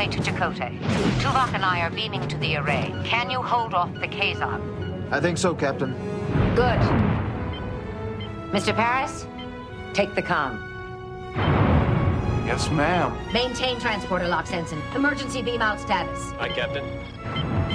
way to Chakotay. Tuvok and I are beaming to the array. Can you hold off the Kazon? I think so, Captain. Good. Mr. Paris, take the comm. Yes, ma'am. Maintain transporter locks, Ensign. Emergency beam out status. Aye, Captain.